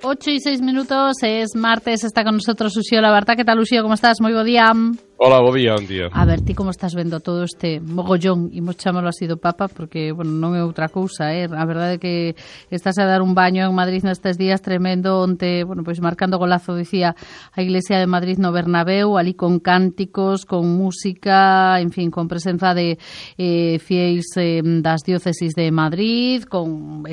8:06, es martes, está con nosotros Uxío Labarta. Que tal, Uxío, como estás? Moi bo día. Hola, bo día, un día. A ver, ti como estás vendo todo este mogollón, imos chamalo así do Papa, porque, bueno, non é outra cousa, A verdade é que estás a dar un baño en Madrid nestes días tremendo, onte, bueno, pois marcando golazo, dicía, a Iglesia de Madrid no Bernabéu, ali con cánticos, con música, en fin, con presenza de fieis das diócesis de Madrid, con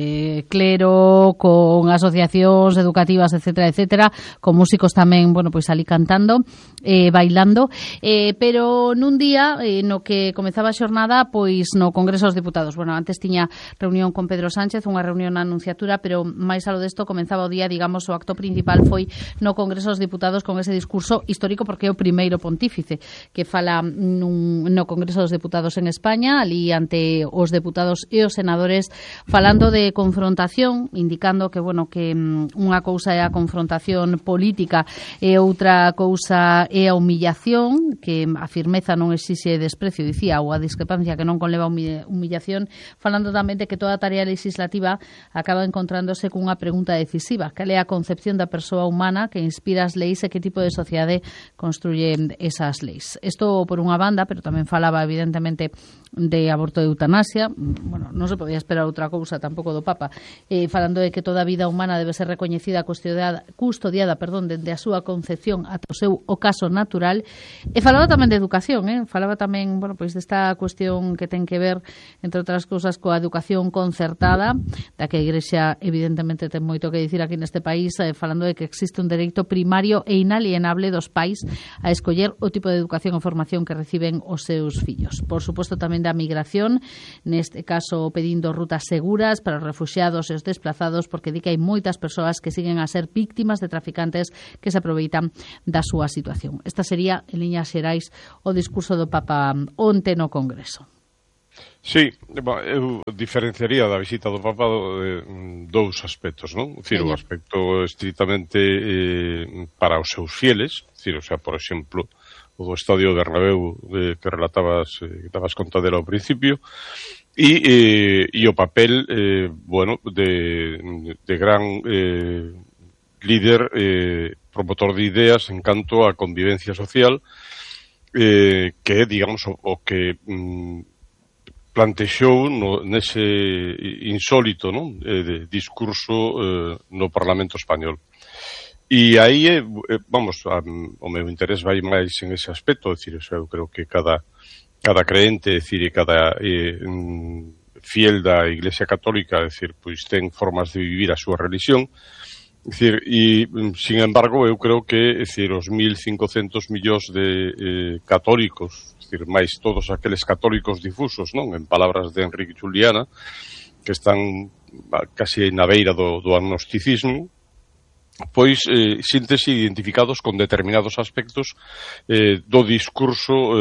clero, con asociacións educativas, etcétera, etcétera, con músicos tamén, bueno, pois ali cantando, bailando, pero nun día no que comezaba a xornada pois no Congreso dos Deputados. Bueno, antes tiña reunión con Pedro Sánchez, unha reunión na Anunciatura, pero máis alo desto comenzaba o día, digamos, o acto principal foi no Congreso dos Deputados con ese discurso histórico, porque é o primeiro pontífice que fala no Congreso dos Deputados en España, ali ante os deputados e os senadores, falando de confrontación, indicando que, bueno, que unha cousa é a confrontación política e outra cousa é a humillación, que a firmeza non exixe desprecio, dicía, ou a discrepancia que non conleva humillación, falando tamén de que toda tarea legislativa acaba encontrándose cunha pregunta decisiva: cal é a concepción da persoa humana que inspira as leis e que tipo de sociedade construye esas leis. Isto por unha banda, pero tamén falaba evidentemente de aborto e eutanasia. Bueno, non se podía esperar outra cousa tampouco do Papa, falando de que toda vida humana debe ser recoñecida, custodiada, dende a súa concepción ata o seu ocaso natural, e falaba tamén de educación, falaba tamén, bueno, pois desta cuestión que ten que ver, entre outras cousas, coa educación concertada, da que a Igrexa evidentemente ten moito que dicir aquí neste país, falando de que existe un dereito primario e inalienable dos pais a escoller o tipo de educación e formación que reciben os seus fillos. Por suposto tamén da migración, neste caso pedindo rutas seguras para os refuxiados e os desplazados, porque di que hai moitas persoas que siguen a ser víctimas de traficantes que se aproveitan da súa situación. Esta sería, en liñas xerais, o discurso do Papa onte no Congreso. Sí, eu diferenciaría da visita do Papa dous aspectos, non? O aspecto estritamente para os seus fieles, por exemplo, o do Estadio Bernabéu que relatabas, que dabas conta dela ao principio, e o papel, bueno, de gran líder, promotor de ideas en canto á convivencia social, que é, digamos, o que plantexou nese insólito, non, discurso no Parlamento Español. E aí, vamos, o meu interés vai máis en ese aspecto, eu creo que cada creente, cada fiel da Iglesia Católica, pois ten formas de vivir a súa religión, e, sin embargo, eu creo que, os 1.500 millóns de católicos, máis todos aqueles católicos difusos, non, en palabras de Enrique Juliana, que están casi na beira do agnosticismo, pois síntese identificados con determinados aspectos do discurso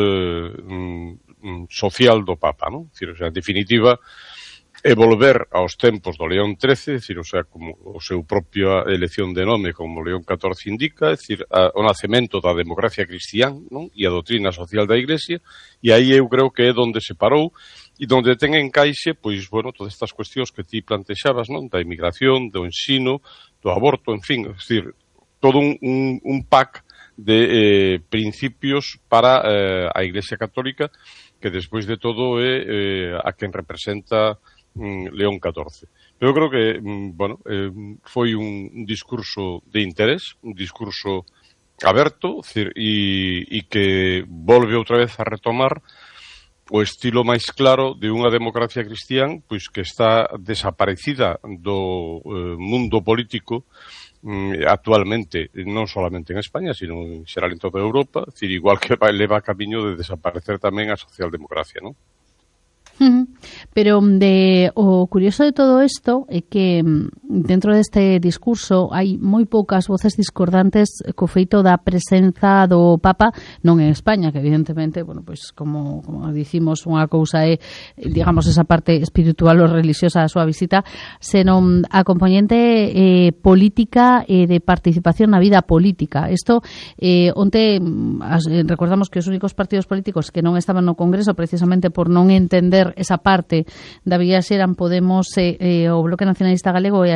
social do Papa, non? En definitiva, é volver aos tempos do León XIII, como o seu propia elección de nome, como León XIV indica, o nacemento da democracia cristián, non? E a doutrina social da Iglesia, e aí eu creo que é onde se parou e onde ten encaixe, pois, bueno, todas estas cuestións que ti plantexabas, non? Da inmigración, do ensino, do aborto, en fin, todo un pack de principios para a Iglesia Católica, que despois de todo é a quen representa León XIV. Pero eu creo que, bueno, foi un discurso de interés, un discurso aberto, e que volve outra vez a retomar o estilo máis claro de unha democracia cristián, pois que está desaparecida do mundo político actualmente, non solamente en España, sino en xeral en toda Europa, igual que leva a camiño de desaparecer tamén a socialdemocracia, non? Pero o curioso de todo isto é que dentro deste discurso hai moi poucas voces discordantes co feito da presenza do Papa, non en España, que evidentemente, bueno, pois como dicimos, unha cousa é, digamos, esa parte espiritual ou religiosa da súa visita, senón a componente política e de participación na vida política. Isto, onte recordamos que os únicos partidos políticos que non estaban no Congreso precisamente por non entender esa parte da viaxe eran Podemos, o Bloque Nacionalista Galego e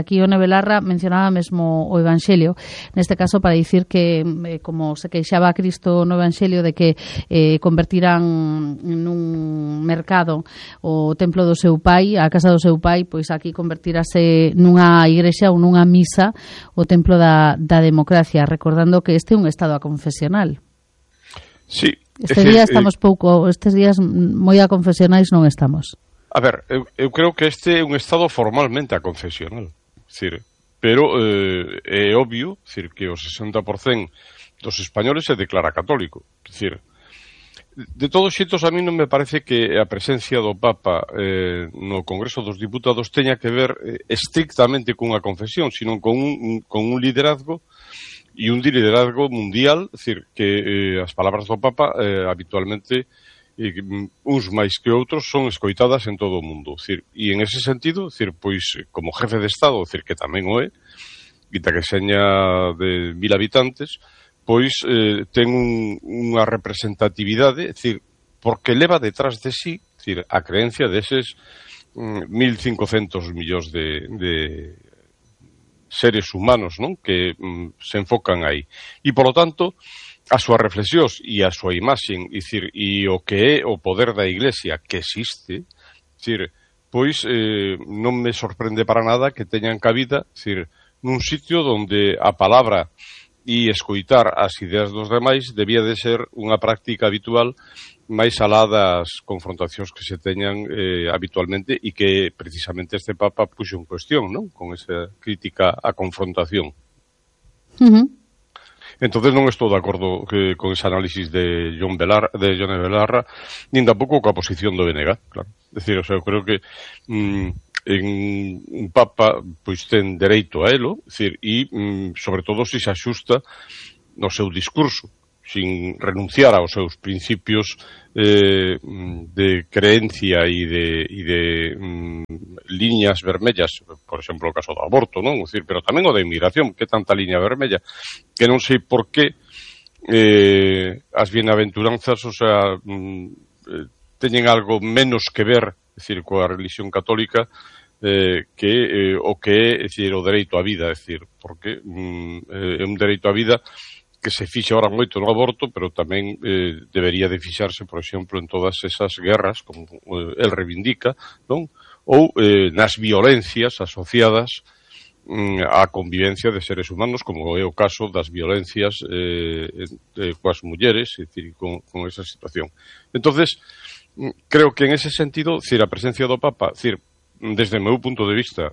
aquí Ione Belarra mencionaba mesmo o Evanxelio, neste caso para dicir que como se queixaba Cristo no Evanxelio de que convertirán nun mercado o templo do seu pai, a casa do seu pai, pois aquí convertirase nunha igrexa ou nunha misa o templo da democracia, recordando que este é un estado aconfesional. Sí. Estes días estamos estes días moi aconfesionais non estamos. A ver, eu creo que este é un estado formalmente aconfesional, pero é obvio, que o 60% dos españoles se declara católico, de todos xeitos a mí non me parece que a presencia do Papa no Congreso dos Diputados teña que ver estrictamente cunha confesión, sino con un liderazgo e un liderazgo mundial, que as palabras do Papa habitualmente uns máis que outros son escoitadas en todo o mundo, e en ese sentido, pois como jefe de Estado, que tamén o é, e que seña de 1000 habitantes, pois ten unha representatividade, porque leva detrás de sí, a creencia deses 1.500 millóns de seres humanos, non, que se enfocan aí. E, polo tanto, as súas reflexións e a súa imaxe, e o que é o poder da Iglesia que existe, pois non me sorprende para nada que teñan cabida, nun sitio onde a palabra e escoitar as ideas dos demais debía de ser unha práctica habitual máis alá das confrontacións que se teñan habitualmente e que precisamente este Papa puxo en cuestión, non? Con esa crítica á confrontación. Entonces non estou de acordo con ese análisis de Ione Belarra, nin tampouco coa posición do BNG, claro. Eu creo que un Papa pois ten dereito a elo, e sobre todo se axusta no seu discurso, sin renunciar aos seus principios de creencia e de liñas vermellas, por exemplo, o caso do aborto, non? Pero tamén o da inmigración, que tanta liña vermella, que non sei por que as bienaventuranzas, teñen algo menos que ver, coa religión católica, que o que é o dereito á vida, porque é un dereito á vida que se fixe ahora moito no aborto, pero tamén debería de fixarse, por exemplo, en todas esas guerras, como el reivindica, non? Ou nas violencias asociadas á convivencia de seres humanos, como é o caso das violencias coas mulleres, con esa situación. Entonces, creo que en ese sentido, a presencia do Papa, desde o meu punto de vista,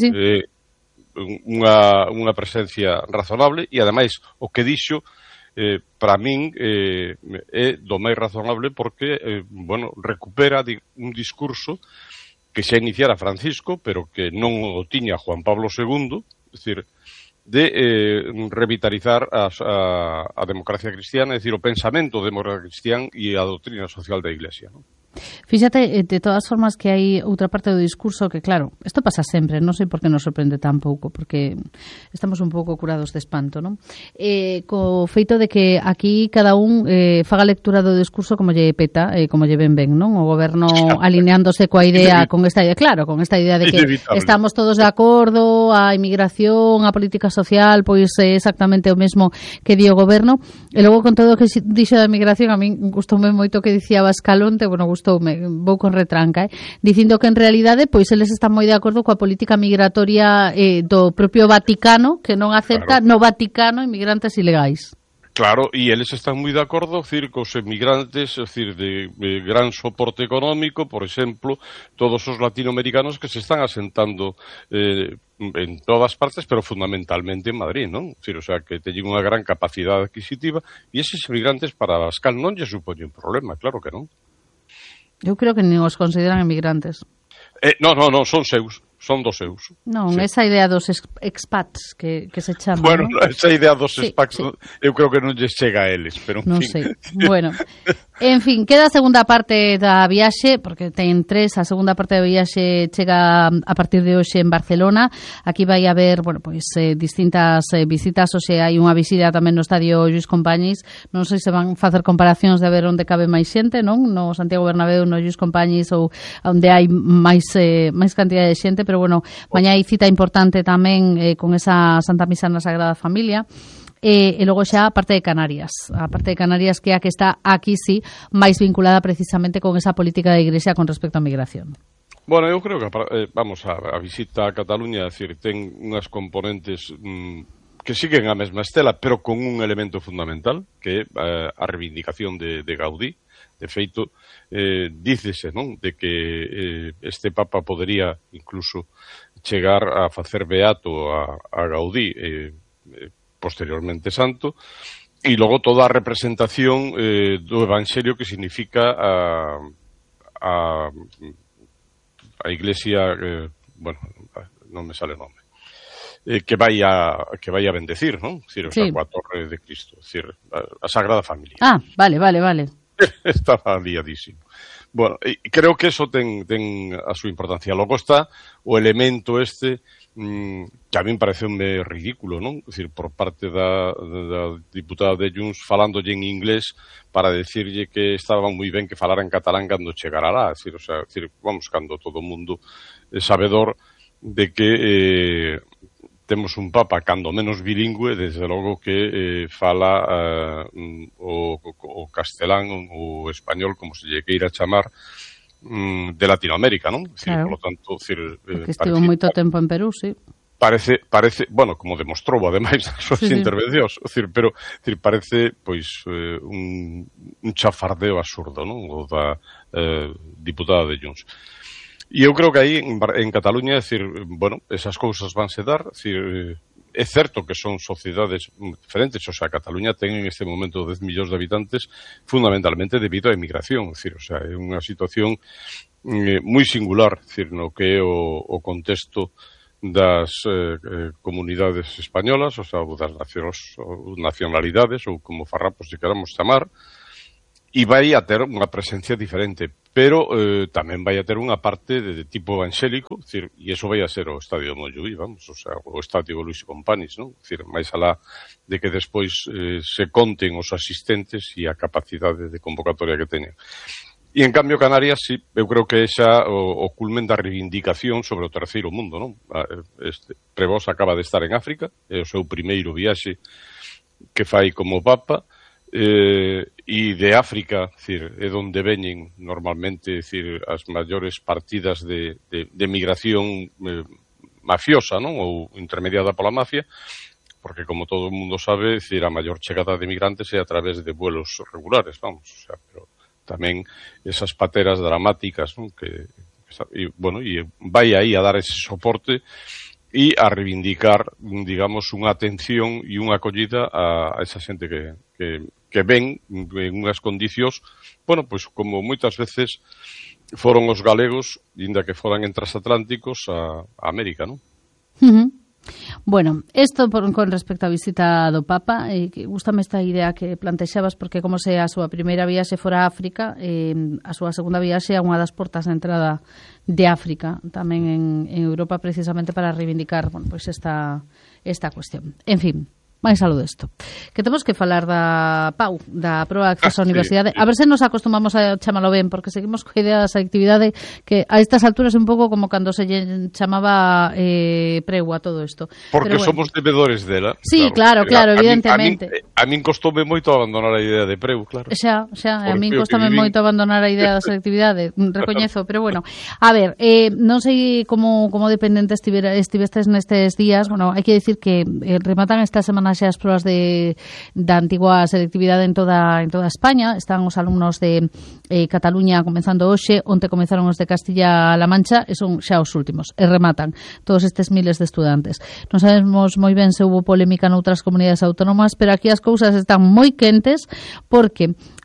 unha presencia razonable, e ademais o que dixo para min é do máis razonable porque recupera un discurso que xa iniciara Francisco, pero que non o tiña Juan Pablo II, de revitalizar a democracia cristiana, o pensamento democrático cristián e a doutrina social da Iglesia, non? Fíxate, de todas formas, que hai outra parte do discurso que, claro, isto pasa sempre, non sei por que nos sorprende tan pouco, porque estamos un pouco curados de espanto, non? Co feito de que aquí cada un faga lectura do discurso como lle peta, como lle ben, non? O goberno alineándose coa idea, con esta idea, claro, con esta idea de que estamos todos de acordo, a inmigración, a política social, pois é exactamente o mesmo que di o goberno, e logo con todo o que dixo da inmigración, a min gustoume moito que dicía Bascalonte, gustoume, vou con retranca, dicindo que en realidade pois eles están moi de acordo coa política migratoria do propio Vaticano, que non acepta no Vaticano inmigrantes ilegais. Claro, e eles están moi de acordo, cos emigrantes, de gran soporte económico, por exemplo, todos os latinoamericanos que se están asentando en todas partes, pero fundamentalmente en Madrid, non? Que teñen unha gran capacidade adquisitiva, e eses emigrantes para Bascal non lle supoñe un problema, claro que non. Eu creo que non os consideran emigrantes. Non, son seus, son dos seus. Non, esa idea dos expats que se chama, bueno, non? Esa idea dos expats, eu creo que non lles chega a eles, pero en non fin. sei, bueno. En fin, queda a segunda parte da viaxe, porque ten 3, a segunda parte da viaxe chega a partir de hoxe en Barcelona. Aquí vai haber, bueno, pois distintas visitas, o sea, hai unha visita tamén no estadio Lluís Companys. Non sei se van facer comparacións de ver onde cabe máis xente, non? No Santiago Bernabéu, no Lluís Companys ou onde hai máis cantidad de xente, pero bueno, mañá hai cita importante tamén con esa Santa Misa na Sagrada Familia. E logo xa a parte de Canarias, que é a que está aquí sí máis vinculada precisamente con esa política da Igrexa con respecto á migración. Bueno, eu creo que a visita a Cataluña, é dicir, ten unhas componentes que siguen a mesma estela, pero con un elemento fundamental, que é a reivindicación de Gaudí. De feito, dícese, non, de que este Papa podería incluso chegar a facer beato a Gaudí, posteriormente santo, e logo toda a representación do Evangelio que significa a Iglesia, bueno, non me sale o nome, que vai a bendecir, non? Decir, o sea, coa Torre de Cristo, decir, a Sagrada Familia. Ah, vale. Estaba liadísimo. Bueno, creo que eso ten a súa importancia. Logo está o elemento que a min pareceume ridículo, non? É dicir, por parte da diputada de Junts falándolle en inglés para decirlle que estaba moi ben que falara en catalán cando chegara lá. É dicir, o sea, vamos, cando todo o mundo é sabedor de que temos un papa cando menos bilingüe, desde logo que fala o castelán ou o español, como se lle queira chamar, de Latinoamérica, non? Claro. Por lo tanto, porque estivo moito tempo en Perú, sí. Parece, bueno, como demostrou ademais nas súas intervencións, pero parece pois un chafardeo absurdo, non? O da diputada de Junts. E eu creo que aí en Cataluña, bueno, esas cousas vanse dar, é certo que son sociedades diferentes, o sea, Cataluña ten en este momento 10 millóns de habitantes fundamentalmente debido á emigración, o sea, é unha situación moi singular, no que é o contexto das comunidades españolas, o sea, das nacionalidades, ou como farrapos se queramos chamar, e vai a ter unha presencia diferente, pero tamén vai a ter unha parte de tipo evangélico, e iso vai a ser o estadio de Montjuïc, vamos, o sea, o estadio Lluís Companys, non? Máis alá de que despois se conten os asistentes e a capacidade de convocatoria que teñen. E en cambio Canarias, sí, eu creo que é xa o culmen da reivindicación sobre o terceiro mundo, non? Prevost acaba de estar en África, é o seu primeiro viaxe que fai como Papa, e de África, é onde veñen normalmente as maiores partidas de migración mafiosa, non? Ou intermediada pola mafia, porque como todo o mundo sabe, a maior chegada de migrantes é a través de vuelos regulares, vamos, o sea, pero tamén esas pateras dramáticas, non? Bueno, e vai aí a dar ese soporte e a reivindicar, digamos, unha atención e unha acollida a esa xente que ven en unhas condicións, bueno, pois como moitas veces foron os galegos, inda que foran en transatlánticos, a América, non? Bueno, isto con respecto á visita do Papa, que gústame esta idea que plantexabas, porque como se a súa primeira viaxe fora a África, a súa segunda viaxe é unha das portas de entrada de África, tamén en Europa, precisamente para reivindicar, bueno, pois esta cuestión. En fin, máis algo desto. Que temos que falar da PAU, da proba de acceso á universidade. A ver se nos acostumamos a chamalo ben, porque seguimos coa idea da selectividade que a estas alturas é un pouco como cando se chamaba preu a todo isto. Porque somos debedores dela. Sí, claro, evidentemente. A min costoume moito abandonar a idea de preu, claro. Xa, a min costoume moito abandonar a idea da selectividade, recoñezo, pero bueno. A ver, non sei como dependente estivestes nestes días, bueno, hai que dicir que rematan esta semana xa as probas da antigua selectividade en toda España. Están os alumnos de Cataluña comenzando hoxe, onte comenzaron os de Castilla-La Mancha, e son xa os últimos, e rematan todos estes miles de estudantes. Non sabemos moi ben se houve polémica noutras comunidades autónomas, pero aquí as cousas están moi quentes, porque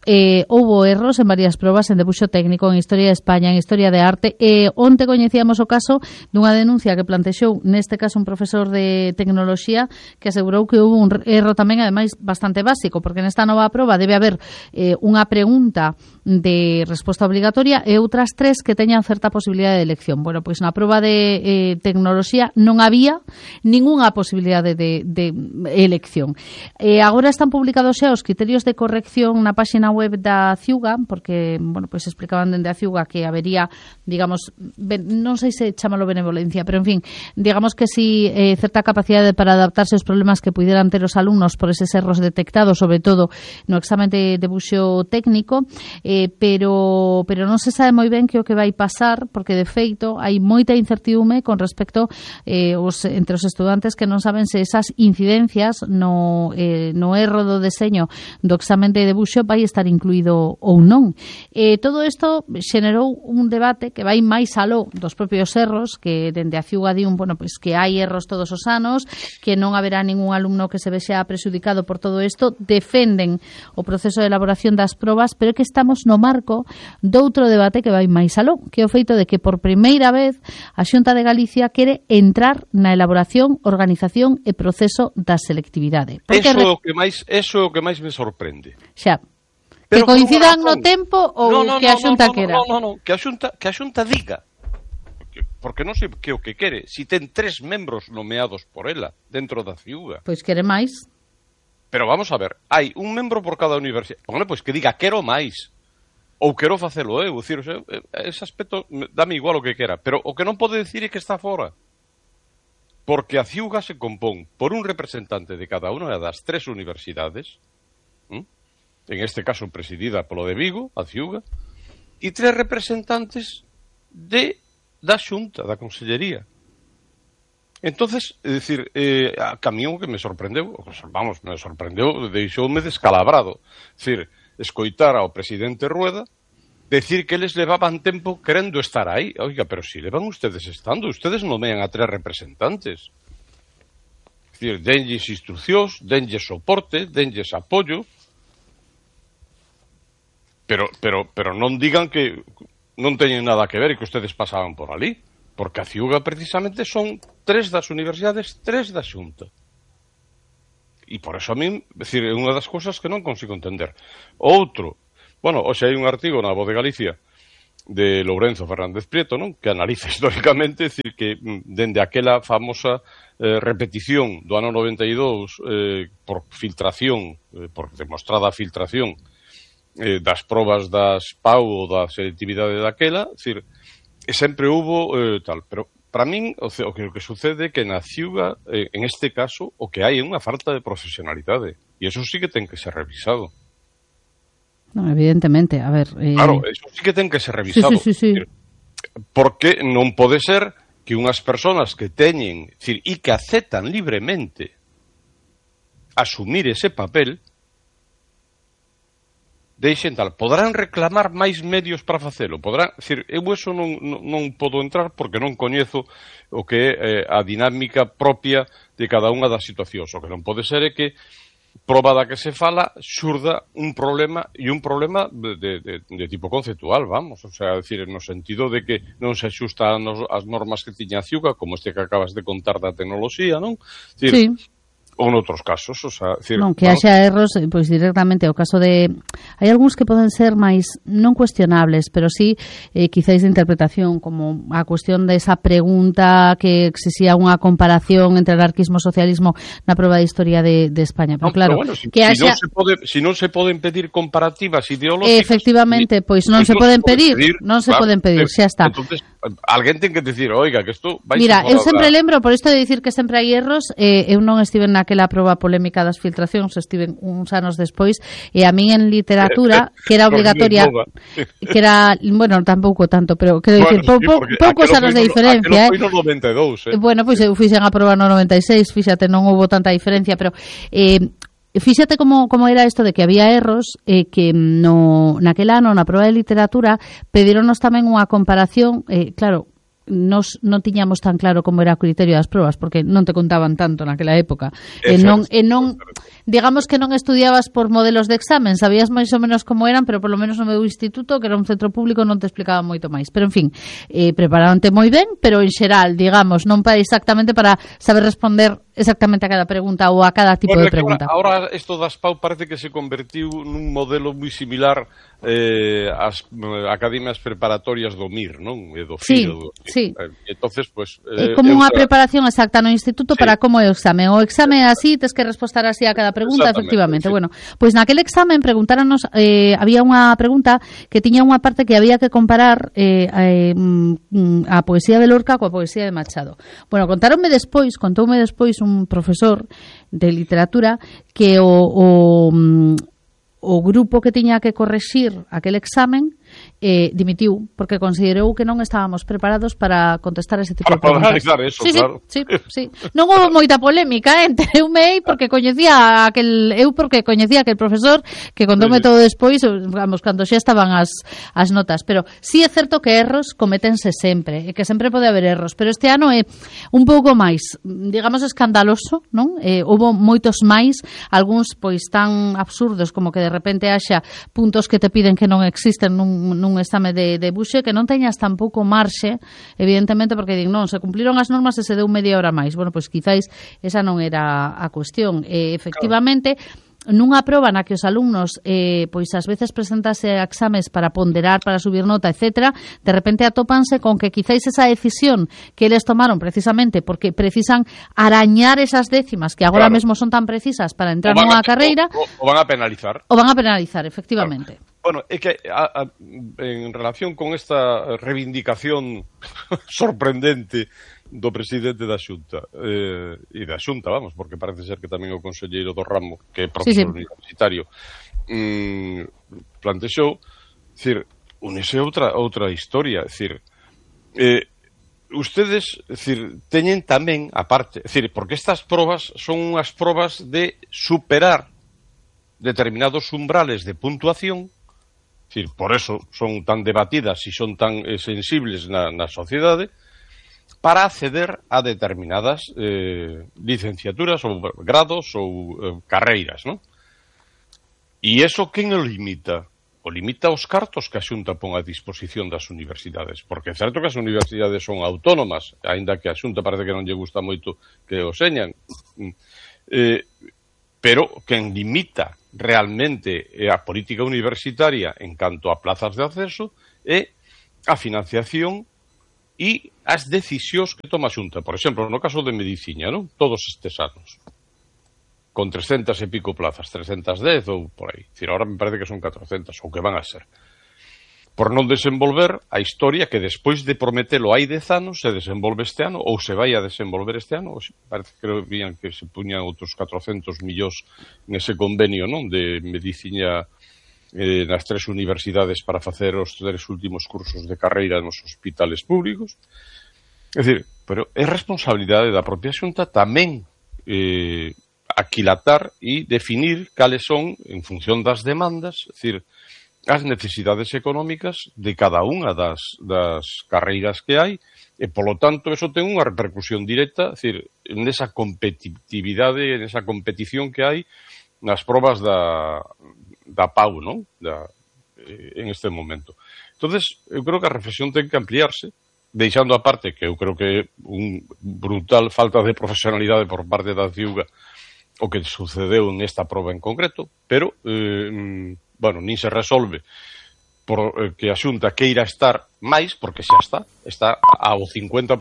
houbo erros en varias probas, en debuxo técnico, en Historia de España, en Historia de Arte. Onte coñecíamos o caso dunha denuncia que plantexou, neste caso, un profesor de tecnoloxía que asegurou que houve un erro tamén, ademais, bastante básico, porque nesta nova proba debe haber unha pregunta de resposta obligatoria e outras 3 que teñan certa posibilidade de elección. Bueno, pois na proba de tecnoloxía non había ningunha posibilidade de elección. Agora están publicados xa os criterios de corrección na páxina web da Ciuga, porque, bueno, pois explicaban dende a Ciuga que habería, digamos, non sei se chámalo benevolencia, pero en fin, digamos que si certa capacidade para adaptarse aos problemas que pudieran ter os alumnos por eses erros detectados, sobre todo no examen de debuxo técnico, pero non se sabe moi ben que o que vai pasar, porque de feito hai moita incertidume con respecto entre os estudantes que non saben se esas incidencias no erro do deseño do examen de debuxo vai estar incluído ou non. Todo isto xenerou un debate que vai máis aló dos propios erros, que dende a Ciuga di bueno, pues que hai erros todos os anos, que non haberá ningún alumno que se vexa prexudicado por todo isto, defenden o proceso de elaboración das probas, pero é que estamos no marco doutro debate que vai máis aló, que é o feito de que por primeira vez a Xunta de Galicia quere entrar na elaboración, organización e proceso da selectividade. Eso é o que máis me sorprende. Xa. Que coincidan no tempo ou que a Xunta quera? Non, que a Xunta diga. Porque non sei que o que quere. Si ten 3 membros nomeados por ela dentro da Ciuga. Pois quere máis. Pero vamos a ver, hai un membro por cada universidade. Bueno, pois que diga, quero máis. Ou quero facelo eu. Dicir, ese aspecto, dame igual o que quera. Pero o que non pode decir é que está fora. Porque a Ciuga se compón por un representante de cada unha das 3 universidades, en este caso presidida polo de Vigo, a Ciuga, e 3 representantes da Xunta, da Consellería. Entonces, é dicir, a camión que me sorprendeu, me sorprendeu, deixoume descalabrado. É dicir, escoitar ao presidente Rueda decir que eles levaban tempo querendo estar aí. Oiga, pero si levan ustedes estando, ustedes nomean a 3 representantes. É dicir, denlles instruccións, denlles soporte, denlles apoio, pero non digan que non teñen nada que ver e que ustedes pasaban por ali, porque a Ciuga precisamente son 3 das universidades, 3 da Xunta. E por eso a min, decir, é unha das cousas que non consigo entender. Outro, bueno, hoxe hai un artigo na Voz de Galicia de Lourenzo Fernández Prieto, non? Que analiza históricamente, decir, que dende aquela famosa repetición do ano 92 por filtración, por demostrada filtración das probas das PAU ou da selectividade daquela, decir, sempre hubo tal, pero para min o que sucede é que na Ciuga, en este caso, o que hai é unha falta de profesionalidade, e eso sí que ten que ser revisado. Non, evidentemente, a ver... Claro, eso sí que ten que ser revisado. Sí. Porque non pode ser que unhas persoas que teñen, decir, e que aceptan libremente asumir ese papel, deixen tal, poderán reclamar máis medios para facelo, poderán, decir, eu eso non podo entrar porque non coñezo o que é a dinámica propia de cada unha das situacións. O que non pode ser é que proba da que se fala xurda un problema e un problema de tipo conceptual, vamos, o sea, decir, no sentido de que non se axusta as normas que tiña a Ciuga, como este que acabas de contar da tecnoloxía, non? Decir, sí. Ou noutros casos, o sea, decir, non, que haxa erros, pois directamente o caso de hai algúns que poden ser máis non cuestionables, pero sí quizáis de interpretación, como a cuestión desa pregunta que exixía unha comparación entre anarquismo e socialismo na proba de historia de España, pero claro, pero bueno, que haxa... si non se poden pedir comparativas ideológicas, efectivamente, pois non se poden pedir, xa está. Entonces, alguén ten que decir, oiga, que isto vai. Mira, eu sempre lembro, por isto de dicir que sempre hai erros, eu non estive naquela proba polémica das filtracións, estiven uns anos despois, e a min en literatura, que era obligatoria, que era, bueno, tampouco tanto, pero quero dicir, poucos anos de diferencia, foi no 92, Bueno, pois eu fixen a proba no 96, fíxate, non houve tanta diferencia, pero fíxate como era isto de que había erros, que naquel ano, na proba de literatura, pedironos tamén unha comparación, claro, nos non tiñamos tan claro como era o criterio das probas, porque non te contaban tanto naquela época. E non digamos que non estudiabas por modelos de examen, sabías máis ou menos como eran, pero polo menos no meu instituto, que era un centro público, non te explicaba moito máis. Pero, en fin, preparante moi ben, pero en xeral, digamos, non para exactamente para saber responder exactamente a cada pregunta ou a cada tipo de pregunta. Ahora isto das PAU parece que se convertiu nun modelo moi similar ás academias preparatorias do MIR, non? E do FIRO. Sí. Entonces, pues, como unha preparación exacta no instituto para como é o examen. O examen é así, tes que respostar así a cada pregunta, efectivamente. Sí. Bueno, pois naquele examen preguntáranos, había unha pregunta que tiña unha parte que había que comparar a poesía de Lorca coa poesía de Machado. Bueno, contoume despois un profesor de literatura que o grupo que tiña que correxir aquel examen dimitiu porque considerou que non estábamos preparados para contestar ese tipo de preguntas. Para analizar eso, claro. Sí. Non houve moita polémica, entereume porque coñecía aquel profesor que contoume todo despois, vamos, cando xa estaban as notas, pero sí é certo que erros cométense sempre, e que sempre pode haber erros, pero este ano é un pouco máis, digamos, escandaloso, non? Houve moitos máis, algúns pois tan absurdos como que de repente haxa puntos que te piden que non existen nun exame de buxe, que non teñas tampouco marxe, evidentemente, porque din, non, se cumpliron as normas e se deu media hora máis. Bueno, pois quizáis esa non era a cuestión. Efectivamente, nunha proba na que os alumnos pois ás veces presentase exames para ponderar, para subir nota, etcétera, de repente atópanse con que quizáis esa decisión que eles tomaron precisamente porque precisan arañar esas décimas que agora mesmo son tan precisas para entrar nunha carreira, o van a penalizar. O van a penalizar, efectivamente. Claro. Bueno, é que en relación con esta reivindicación sorprendente do presidente da Xunta e da Xunta, vamos, porque parece ser que tamén o conselleiro do ramo, que é profesor universitario, plantexou, decir, unese outra historia, decir, ustedes, decir, teñen tamén aparte, decir, porque estas probas son unhas probas de superar determinados umbrales de puntuación. Decir, por eso son tan debatidas e son tan sensibles na sociedade, para acceder a determinadas licenciaturas ou grados ou carreiras, non? E iso quen o limita? O limita os cartos que a Xunta pon a disposición das universidades, porque é certo que as universidades son autónomas, aínda que a Xunta parece que non lle gusta moito que o señan, pero quen limita realmente a política universitaria en canto a plazas de acceso é a financiación e as decisións que toma a Xunta. Por exemplo, no caso de medicina, non? Todos estes anos, con 300 e pico plazas, 310 ou por aí. Decir, ahora me parece que son 400, ou que van a ser. Por non desenvolver a historia que despois de prometelo hai 10 anos se desenvolve este ano, ou se vai a desenvolver este ano, parece que vían que se puñan outros 400 millóns nese convenio, non, de medicina nas 3 universidades para facer os 3 últimos cursos de carreira nos hospitales públicos. É dicir, pero é responsabilidade da propia Xunta tamén aquilatar e definir cales son, en función das demandas, é dicir, as necesidades económicas de cada unha das carreiras que hai e, polo tanto, eso ten unha repercusión directa, é dicir, nesa competitividade, nesa competición que hai nas probas da PAU, non? En este momento. Entonces, eu creo que a reflexión ten que ampliarse, deixando a parte que eu creo que é un brutal falta de profesionalidade por parte da CIUGA o que sucedeu en esta proba en concreto, pero bueno, nin se resolve por que a Xunta queira estar máis, porque xa está ao 50%,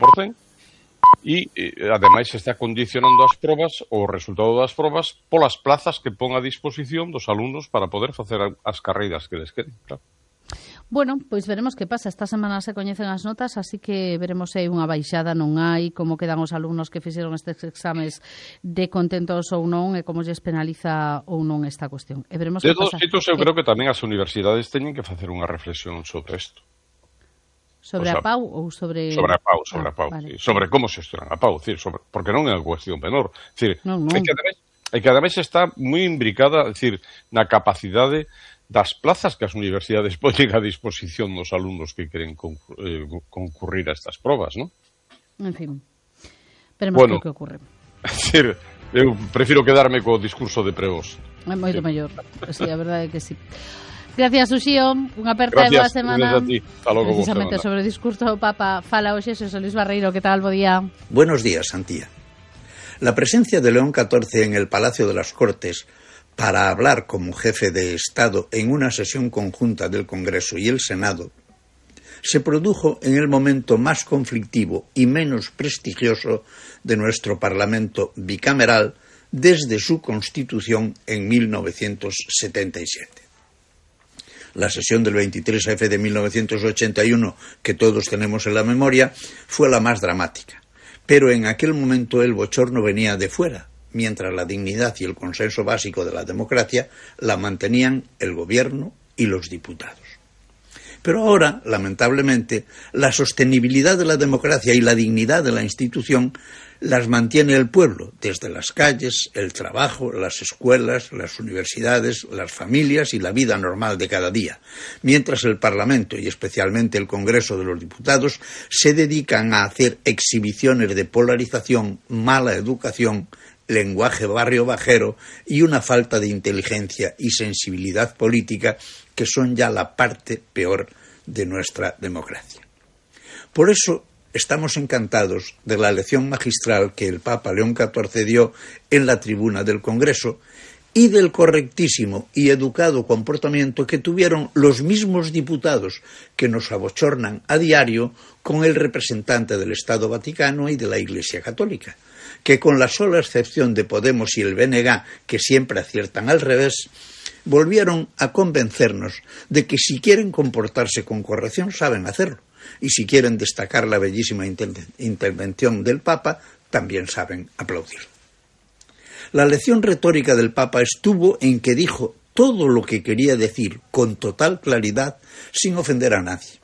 e ademais está condicionando as probas, o resultado das probas, polas plazas que pon a disposición dos alumnos para poder facer as carreiras que les queden, claro. Bueno, pois veremos que pasa. Esta semana se coñecen as notas, así que veremos se hai unha baixada, non hai, como quedan os alumnos que fixeron estes exames de contentos ou non, e como lles penaliza ou non esta cuestión. E veremos de todos xeitos, eu creo que tamén as universidades teñen que facer unha reflexión sobre isto. Sobre a PAU ou sobre... Sobre a PAU, vale. Sí. Sobre como se estudan a PAU, porque non é unha cuestión menor. É que ademais está moi imbricada, na capacidade das plazas que as universidades poñen a disposición dos alumnos que queren concurrir a estas probas, non? En fin, veremos que ocurre. É dicir, eu prefiro quedarme co discurso de pregos. É moito mellor, sí, a verdade é que sí. Gracias, Uxío, unha aperta e boa semana. Gracias a ti, hasta logo. Precisamente sobre o discurso do Papa fala hoxe Xosé Luis Barreiro. Que tal, bo día? Buenos días, Santía. La presencia de León XIV en el Palacio de las Cortes para hablar como jefe de Estado en una sesión conjunta del Congreso y el Senado se produjo en el momento más conflictivo y menos prestigioso de nuestro Parlamento bicameral desde su constitución en 1977. La sesión del 23F de 1981, que todos tenemos en la memoria, fue la más dramática, pero en aquel momento el bochorno venía de fuera, mientras la dignidad y el consenso básico de la democracia la mantenían el gobierno y los diputados. Pero ahora, lamentablemente, la sostenibilidad de la democracia y la dignidad de la institución las mantiene el pueblo, desde las calles, el trabajo, las escuelas, las universidades, las familias y la vida normal de cada día, mientras el Parlamento y especialmente el Congreso de los Diputados se dedican a hacer exhibiciones de polarización, mala educación, lenguaje barrio bajero y una falta de inteligencia y sensibilidad política que son ya la parte peor de nuestra democracia. Por eso estamos encantados de la lección magistral que el Papa León XIV dio en la tribuna del Congreso y del correctísimo y educado comportamiento que tuvieron los mismos diputados que nos abochornan a diario con el representante del Estado Vaticano y de la Iglesia Católica, que con la sola excepción de Podemos y el BNG, que siempre aciertan al revés, volvieron a convencernos de que si quieren comportarse con corrección saben hacerlo, y si quieren destacar la bellísima intervención del Papa, también saben aplaudir. La lección retórica del Papa estuvo en que dijo todo lo que quería decir con total claridad sin ofender a nadie,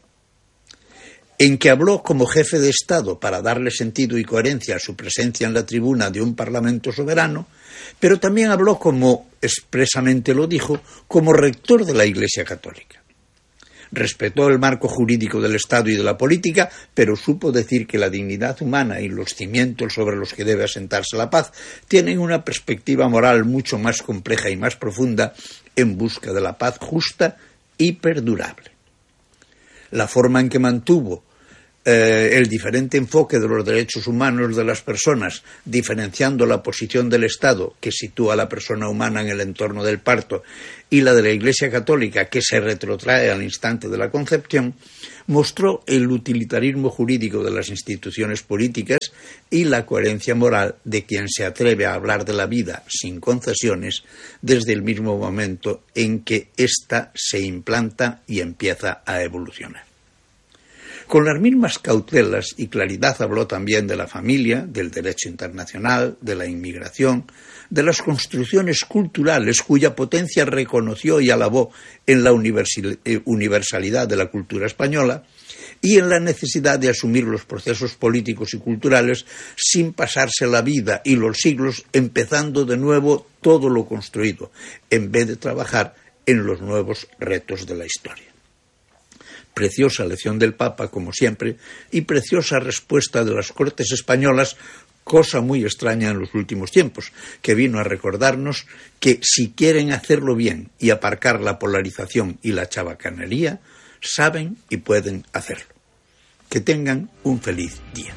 en que habló como jefe de Estado para darle sentido y coherencia a su presencia en la tribuna de un Parlamento soberano, pero también habló, como expresamente lo dijo, como rector de la Iglesia Católica. Respetó el marco jurídico del Estado y de la política, pero supo decir que la dignidad humana y los cimientos sobre los que debe asentarse la paz tienen una perspectiva moral mucho más compleja y más profunda en busca de la paz justa y perdurable. La forma en que mantuvo el diferente enfoque de los derechos humanos de las personas, diferenciando la posición del Estado, que sitúa a la persona humana en el entorno del parto, y la de la Iglesia Católica, que se retrotrae al instante de la concepción, mostró el utilitarismo jurídico de las instituciones políticas y la coherencia moral de quien se atreve a hablar de la vida sin concesiones desde el mismo momento en que ésta se implanta y empieza a evolucionar. Con las mismas cautelas y claridad habló también de la familia, del derecho internacional, de la inmigración, de las construcciones culturales cuya potencia reconoció y alabó en la universalidad de la cultura española y en la necesidad de asumir los procesos políticos y culturales sin pasarse la vida y los siglos empezando de nuevo todo lo construido, en vez de trabajar en los nuevos retos de la historia. Preciosa lección del Papa, como siempre, y preciosa respuesta de las Cortes españolas, cosa muy extraña en los últimos tiempos, que vino a recordarnos que si quieren hacerlo bien y aparcar la polarización y la chabacanería, saben y pueden hacerlo. Que tengan un feliz día.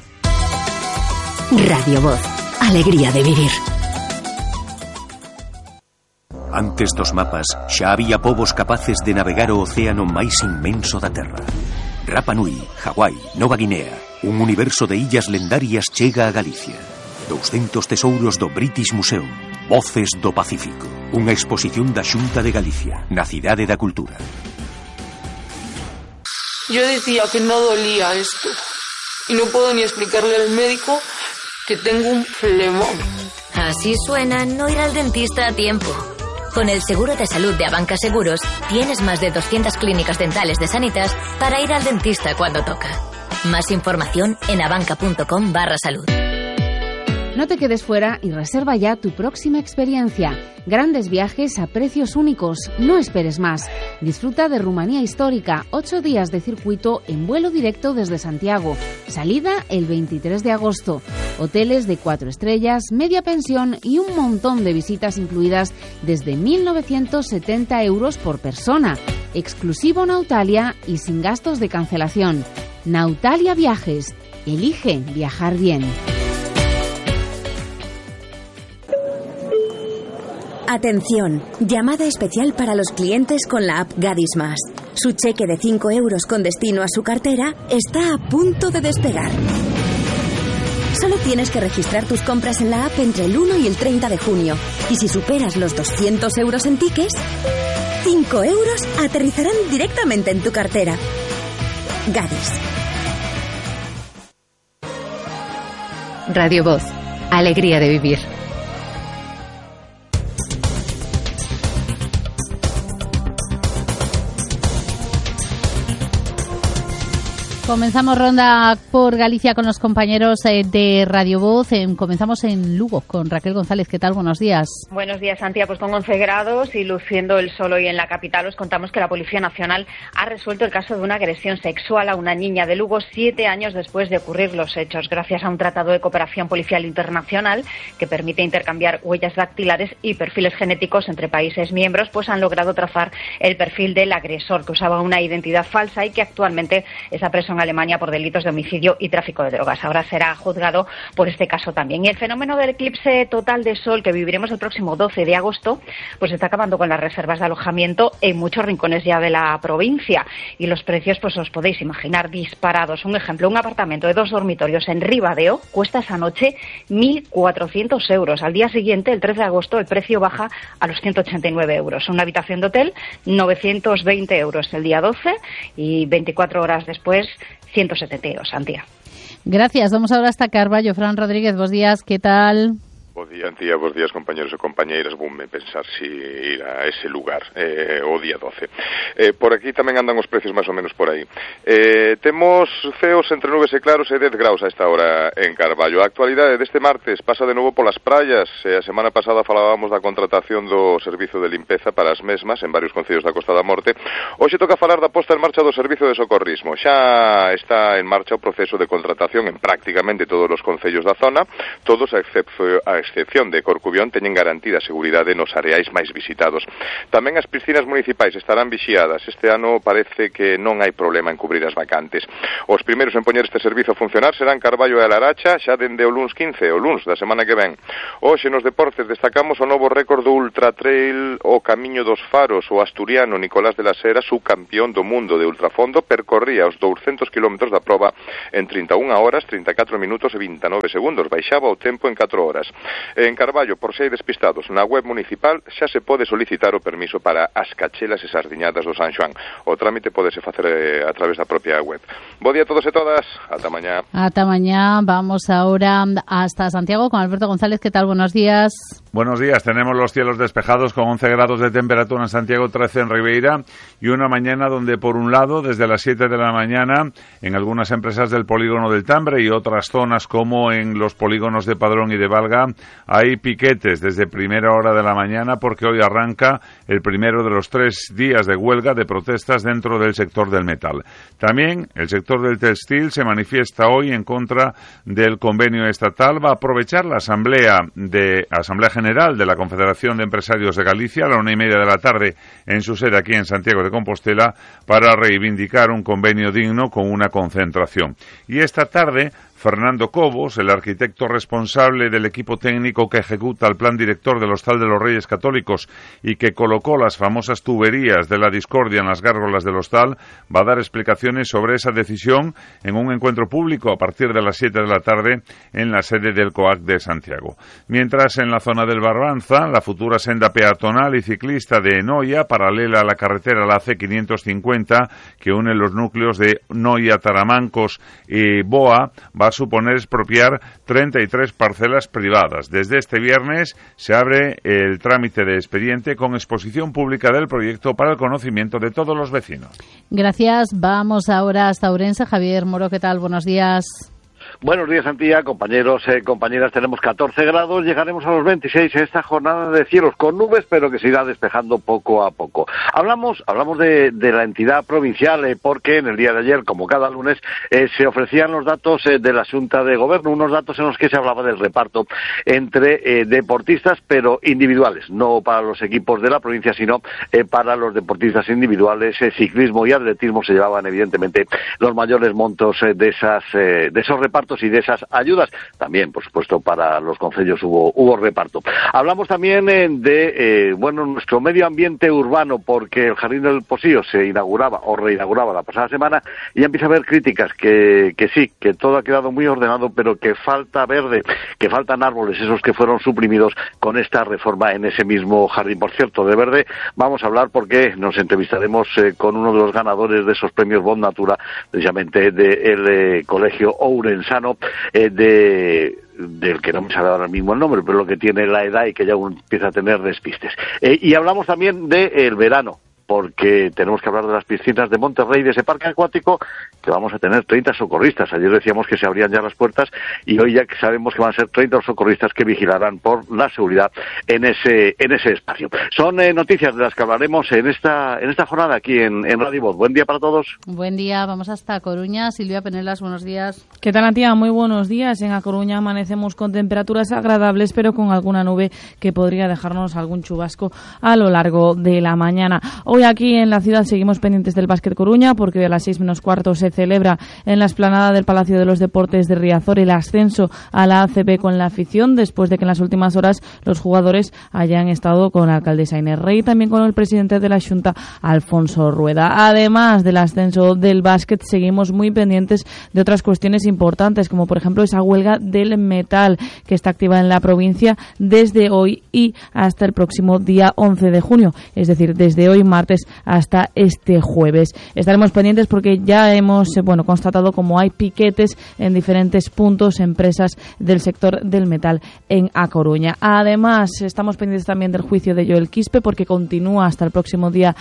Radio Voz, alegría de vivir. Antes dos mapas, xa había povos capaces de navegar o océano máis inmenso da Terra. Rapa Nui, Hawái, Nova Guinea, un universo de illas lendarias chega a Galicia. 200 tesouros do British Museum, Voces do Pacífico. Unha exposición da Xunta de Galicia, na Cidade da Cultura. Yo decía que no dolía esto, y no puedo ni explicarle al médico que tengo un flemón. Así suena no ir al dentista a tiempo. Con el seguro de salud de Abanca Seguros, tienes más de 200 clínicas dentales de Sanitas para ir al dentista cuando toca. Más información en abanca.com/salud. No te quedes fuera y reserva ya tu próxima experiencia. Grandes viajes a precios únicos. No esperes más. Disfruta de Rumanía Histórica, 8 días de circuito en vuelo directo desde Santiago. Salida el 23 de agosto. Hoteles de 4 estrellas, media pensión y un montón de visitas incluidas desde 1.970 € por persona. Exclusivo Nautalia y sin gastos de cancelación. Nautalia Viajes. Elige viajar bien. Atención, llamada especial para los clientes con la app Gadis Más. Su cheque de 5 € con destino a su cartera está a punto de despegar. Solo tienes que registrar tus compras en la app entre el 1 y el 30 de junio. Y si superas los 200 € en tickets, 5 € aterrizarán directamente en tu cartera. Gadis. Radio Voz. Alegría de vivir. Comenzamos ronda por Galicia con los compañeros de Radio Voz. Comenzamos en Lugo con Raquel González. ¿Qué tal? Buenos días. Buenos días, Santiago. Pues con 11 grados y luciendo el sol hoy en la capital, os contamos que la Policía Nacional ha resuelto el caso de una agresión sexual a una niña de Lugo 7 años después de ocurrir los hechos, gracias a un tratado de cooperación policial internacional que permite intercambiar huellas dactilares y perfiles genéticos entre países miembros, pues han logrado trazar el perfil del agresor, que usaba una identidad falsa y que actualmente está preso en Alemania por delitos de homicidio y tráfico de drogas. Ahora será juzgado por este caso también. Y el fenómeno del eclipse total de sol que viviremos el próximo 12 de agosto, pues está acabando con las reservas de alojamiento en muchos rincones ya de la provincia. Y los precios, pues os podéis imaginar, disparados. Un ejemplo, un apartamento de 2 dormitorios en Ribadeo cuesta esa noche 1.400 €. Al día siguiente, el 13 de agosto, el precio baja a los 189 €. Una habitación de hotel, 920 € el día 12 y 24 horas después, 170 €, Santiago. Gracias. Vamos ahora hasta Carballo. Fran Rodríguez, buenos días. ¿Qué tal? Bo día, Antía, bos días, compañeros e compañeiras. Voume pensar si ir a ese lugar o día 12. Por aquí tamén andan os precios máis ou menos por aí. Temos ceos entre nubes e claros e 10 graus a esta hora en Carballo. A actualidade deste martes pasa de novo polas praias. A semana pasada falábamos da contratación do servizo de limpeza para as mesmas en varios concellos da Costa da Morte. Hoxe toca falar da posta en marcha do servizo de socorrismo. Xa está en marcha o proceso de contratación en prácticamente todos os concellos da zona, todos a excepción de Corcubión teñen garantida a seguridade nos areais máis visitados. Tamén as piscinas municipais estarán vixiadas. Este ano parece que non hai problema en cubrir as vacantes. Os primeiros en poñer este servizo a funcionar serán Carballo e a Laracha xa dende o luns 15, o luns da semana que ven. Hoxe nos deportes destacamos o novo récord do Ultra Trail o Camiño dos Faros. O asturiano Nicolás de la Sera, subcampeón do mundo de ultrafondo, percorría os 200 km da proba en 31 horas, 34 minutos e 29 segundos. Baixaba o tempo en 4 horas. En Carballo, por se hai despistados, na web municipal xa se pode solicitar o permiso para as cachelas e sardiñadas do San Xoán. O trámite podese facer a través da propia web. Bo día a todos e todas. Ata mañá. Ata mañá. Vamos ahora hasta Santiago con Alberto González. ¿Qué tal? Buenos días. Buenos días. Tenemos los cielos despejados con 11 grados de temperatura en Santiago, 13 en Ribeira y una mañana donde, por un lado, desde las 7 de la mañana, en algunas empresas del polígono del Tambre y otras zonas como en los polígonos de Padrón y de Valga, hay piquetes desde primera hora de la mañana porque hoy arranca el primero de los 3 días de huelga de protestas dentro del sector del metal. También el sector del textil se manifiesta hoy en contra del convenio estatal. Va a aprovechar la Asamblea General de la Confederación de Empresarios de Galicia a la 1:30 de la tarde en su sede aquí en Santiago de Compostela para reivindicar un convenio digno con una concentración. Y esta tarde Fernando Cobos, el arquitecto responsable del equipo técnico que ejecuta el plan director del Hostal de los Reyes Católicos y que colocó las famosas tuberías de la discordia en las gárgolas del hostal, va a dar explicaciones sobre esa decisión en un encuentro público a partir de las 7 de la tarde en la sede del COAC de Santiago. Mientras, en la zona del Barbanza, la futura senda peatonal y ciclista de Noia, paralela a la carretera la C550, que une los núcleos de Noia, Taramancos y Boa, va a suponer expropiar 33 parcelas privadas. Desde este viernes se abre el trámite de expediente con exposición pública del proyecto para el conocimiento de todos los vecinos. Gracias. Vamos ahora hasta Ourense. Javier Moro, ¿qué tal? Buenos días. Buenos días, Antía, compañeros, compañeras. Tenemos 14 grados, llegaremos a los 26 en esta jornada de cielos con nubes, pero que se irá despejando poco a poco. Hablamos de la entidad provincial, porque en el día de ayer, como cada lunes, se ofrecían los datos de la Xunta de Gobierno, unos datos en los que se hablaba del reparto entre deportistas, pero individuales, no para los equipos de la provincia, sino para los deportistas individuales. Ciclismo y atletismo se llevaban, evidentemente, los mayores montos de esos repartos y de esas ayudas. También, por supuesto, para los concellos hubo reparto. Hablamos también de nuestro medio ambiente urbano, porque el Jardín del Posío se inauguraba o reinauguraba la pasada semana y ya empieza a haber críticas que sí, que todo ha quedado muy ordenado, pero que falta verde, que faltan árboles, esos que fueron suprimidos con esta reforma en ese mismo jardín. Por cierto, de verde vamos a hablar porque nos entrevistaremos con uno de los ganadores de esos premios Bon Natura, precisamente del Colegio Ourensano, del que no me sale ahora mismo el nombre, pero lo que tiene la edad y que ya empieza a tener despistes. Y hablamos también del verano, porque tenemos que hablar de las piscinas de Monterrey, de ese parque acuático, que vamos a tener 30 socorristas. Ayer decíamos que se abrían ya las puertas y hoy ya sabemos que van a ser 30 socorristas que vigilarán por la seguridad en ese espacio. Son noticias de las que hablaremos en esta jornada aquí en Radio Voz. Buen día para todos. Buen día, vamos hasta Coruña. Silvia Penelas, buenos días. ¿Qué tal, Antía? Muy buenos días. En A Coruña amanecemos con temperaturas agradables, pero con alguna nube que podría dejarnos algún chubasco a lo largo de la mañana. Hoy aquí en la ciudad seguimos pendientes del Básquet Coruña, porque hoy a las 6:15 se celebra en la explanada del Palacio de los Deportes de Riazor el ascenso a la ACB con la afición, después de que en las últimas horas los jugadores hayan estado con la alcaldesa Inés Rey y también con el presidente de la Xunta, Alfonso Rueda. Además del ascenso del básquet, seguimos muy pendientes de otras cuestiones importantes, como por ejemplo esa huelga del metal que está activa en la provincia desde hoy y hasta el próximo día 11 de junio, es decir, desde hoy martes hasta este jueves. Estaremos pendientes porque ya hemos constatado como hay piquetes en diferentes puntos, empresas del sector del metal en A Coruña. Además, estamos pendientes también del juicio de Joel Quispe, porque continúa hasta el próximo día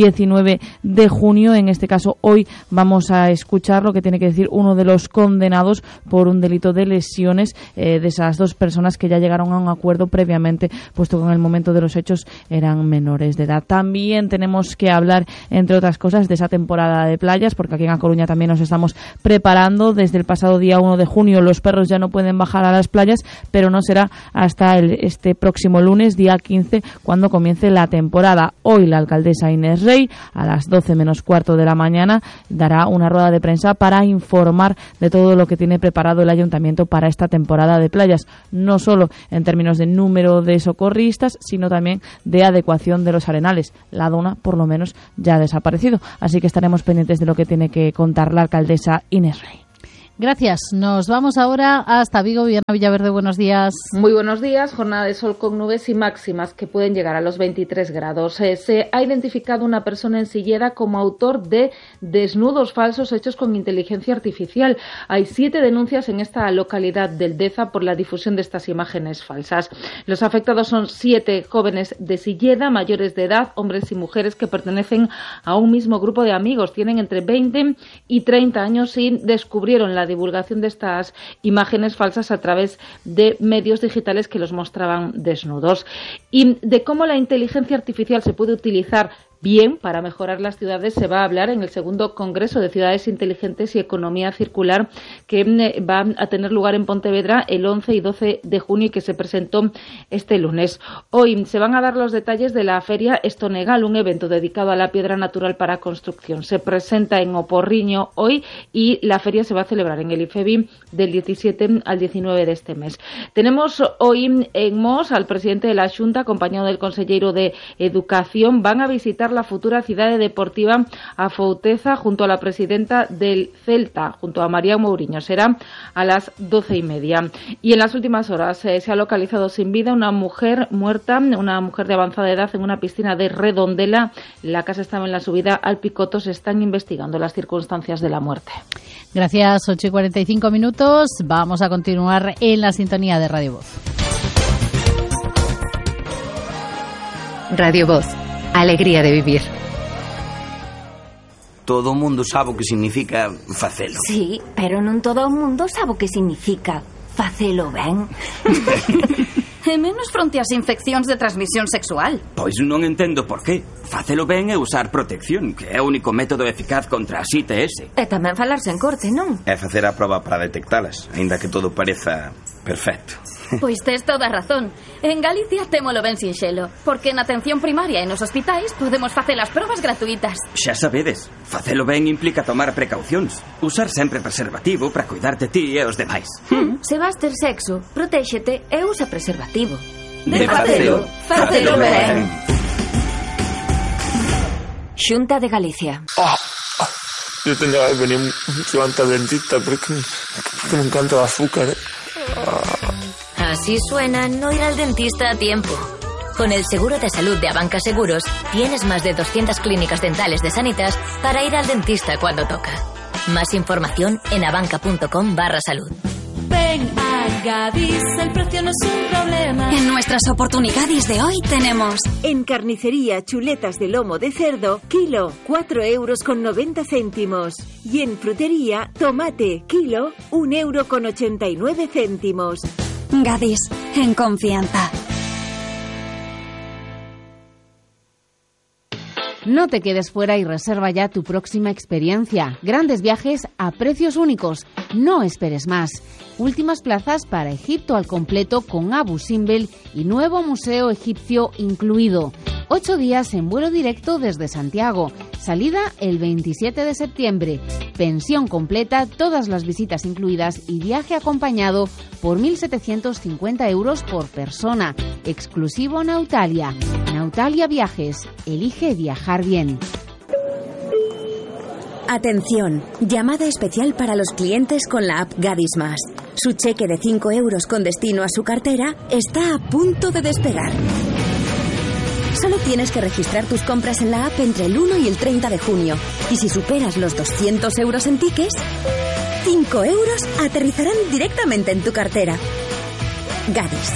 19 de junio. En este caso, hoy vamos a escuchar lo que tiene que decir uno de los condenados por un delito de lesiones de esas dos personas que ya llegaron a un acuerdo previamente, puesto que en el momento de los hechos eran menores de edad. También tenemos que hablar, entre otras cosas, de esa temporada de playas, porque aquí en A Coruña también nos estamos preparando. Desde el pasado día 1 de junio los perros ya no pueden bajar a las playas, pero no será hasta este próximo lunes, día 15, cuando comience la temporada. Hoy la alcaldesa Inés Rey, a las 12:15 de la mañana, dará una rueda de prensa para informar de todo lo que tiene preparado el ayuntamiento para esta temporada de playas, no solo en términos de número de socorristas, sino también de adecuación de los arenales. La dona, por lo menos, ya ha desaparecido, así que estaremos pendientes de lo que tiene que contar la alcaldesa Inés Rey. Gracias. Nos vamos ahora hasta Vigo. Viviana Villaverde, buenos días. Muy buenos días. Jornada de sol con nubes y máximas que pueden llegar a los 23 grados. Se ha identificado una persona en Silleda como autor de desnudos falsos hechos con inteligencia artificial. Hay 7 denuncias en esta localidad del Deza por la difusión de estas imágenes falsas. Los afectados son 7 jóvenes de Silleda, mayores de edad, hombres y mujeres que pertenecen a un mismo grupo de amigos. Tienen entre 20 y 30 años y descubrieron la divulgación de estas imágenes falsas a través de medios digitales que los mostraban desnudos. Y de cómo la inteligencia artificial se puede utilizar bien para mejorar las ciudades se va a hablar en el segundo Congreso de Ciudades Inteligentes y Economía Circular, que va a tener lugar en Pontevedra el 11 y 12 de junio y que se presentó este lunes. Hoy se van a dar los detalles de la Feria Estonegal, un evento dedicado a la piedra natural para construcción. Se presenta en Oporriño hoy y la feria se va a celebrar en el IFEBI del 17 al 19 de este mes. Tenemos hoy en Mos al presidente de la Xunta, acompañado del consellero de Educación. Van a visitar la futura ciudad deportiva Afouteza junto a la presidenta del Celta, junto a María Mourinho. Será a las 12:30. Y en las últimas horas se ha localizado sin vida una mujer muerta, una mujer de avanzada edad, en una piscina de Redondela. La casa estaba en la subida al Picoto. Se están investigando las circunstancias de la muerte. Gracias, 8:45. Vamos a continuar en la sintonía de Radio Voz. Radio Voz. Alegría de vivir. todo o mundo sabe o que significa facelo. Sí, pero non todo o mundo sabe o que significa facelo ben. E menos fronte ás infeccións de transmisión sexual. Pois non entendo por qué. Facelo ben é usar protección, que é o único método eficaz contra as ITS. E tamén falarse en corte, non? É facer a proba para detectalas, aínda que todo pareza perfecto. Pois tes toda a razón. En Galicia témolo ben sinxelo, porque na atención primaria e nos hospitais podemos facer as probas gratuitas. Xa sabedes, facelo ben implica tomar precaucións. Usar sempre preservativo para cuidar de ti e os demais. Se vas ter sexo, protéxete e usa preservativo. De facelo, facelo ben. Xunta de Galicia. Yo tendría que venir mucho antes al dentista porque me encanta el azúcar. Así suena no ir al dentista a tiempo. Con el seguro de salud de Abanca Seguros, tienes más de 200 clínicas dentales de Sanitas para ir al dentista cuando toca. Más información en abanca.com/salud. Ven a Gadis, el precio no es un problema. En nuestras oportunidades de hoy tenemos... En carnicería, chuletas de lomo de cerdo, kilo, 4,90 €. Y en frutería, tomate, kilo, 1,89 €. Gadis, en confianza. No te quedes fuera y reserva ya tu próxima experiencia. Grandes viajes a precios únicos. No esperes más. Últimas plazas para Egipto al completo con Abu Simbel y nuevo museo egipcio incluido. 8 días en vuelo directo desde Santiago. Salida el 27 de septiembre. Pensión completa, todas las visitas incluidas y viaje acompañado por 1.750 € por persona. Exclusivo Nautalia. Nautalia Viajes. Elige viajar bien. Atención, llamada especial para los clientes con la app Gadis Más. Su cheque de 5 € con destino a su cartera está a punto de despegar. Solo tienes que registrar tus compras en la app entre el 1 y el 30 de junio. Y si superas los 200 € en tickets, 5 € aterrizarán directamente en tu cartera. Gadis.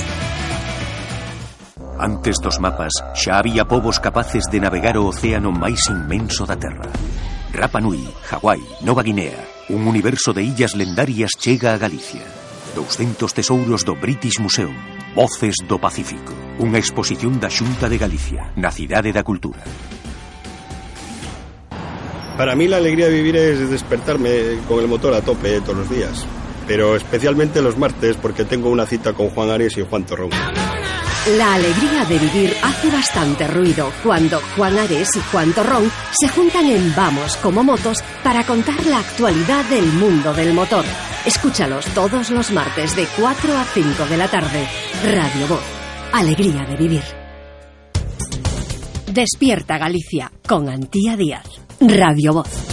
Antes dos mapas, xa había povos capaces de navegar o océano máis inmenso da Terra. Rapa Nui, Hawái, Nova Guinea, un universo de illas lendarias chega a Galicia. 200 tesouros do British Museum, Voces do Pacífico. Unha exposición da Xunta de Galicia, na Cidade da Cultura. Para mí la alegría de vivir es despertarme con el motor a tope todos los días, pero especialmente los martes porque tengo una cita con Juan Ares y Juan Torrón. La alegría de vivir hace bastante ruido cuando Juan Ares y Juan Torrón se juntan en Vamos como Motos para contar la actualidad del mundo del motor. Escúchalos todos los martes de 4 a 5 de la tarde. Radio Voz. Alegría de vivir. Despierta Galicia con Antía Díaz. Radio Voz.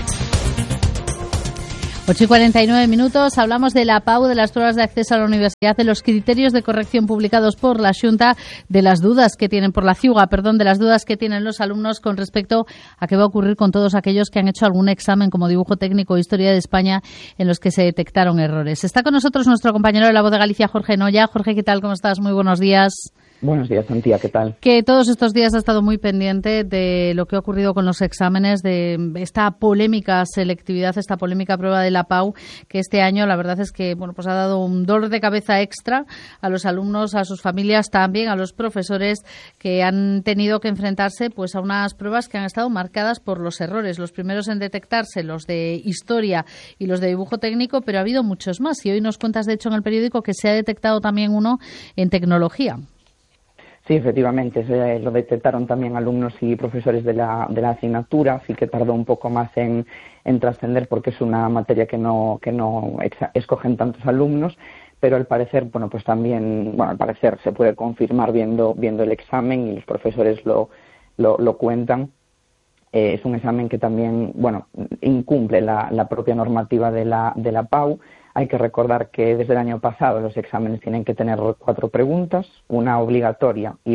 8:49 hablamos de la PAU, de las pruebas de acceso a la universidad, de los criterios de corrección publicados por la Xunta, de las dudas que tienen de las dudas que tienen los alumnos con respecto a qué va a ocurrir con todos aquellos que han hecho algún examen como dibujo técnico o historia de España en los que se detectaron errores. Está con nosotros nuestro compañero de La Voz de Galicia, Jorge Noya. Jorge, ¿qué tal? ¿Cómo estás? Muy buenos días. Buenos días, Antía, ¿qué tal? Que todos estos días ha estado muy pendiente de lo que ha ocurrido con los exámenes, de esta polémica selectividad, esta polémica prueba de la PAU, que este año la verdad es que pues ha dado un dolor de cabeza extra a los alumnos, a sus familias, también a los profesores que han tenido que enfrentarse pues a unas pruebas que han estado marcadas por los errores. Los primeros en detectarse, los de historia y los de dibujo técnico, pero ha habido muchos más. Y hoy nos cuentas, de hecho, en el periódico que se ha detectado también uno en tecnología. Sí, efectivamente, lo detectaron también alumnos y profesores de la asignatura, sí que tardó un poco más en trascender porque es una materia que no escogen tantos alumnos, pero al parecer, pues también, al parecer se puede confirmar viendo el examen y los profesores lo cuentan. Es un examen que también, incumple la propia normativa de la PAU. Hay que recordar que desde el año pasado los exámenes tienen que tener 4 preguntas, una obligatoria y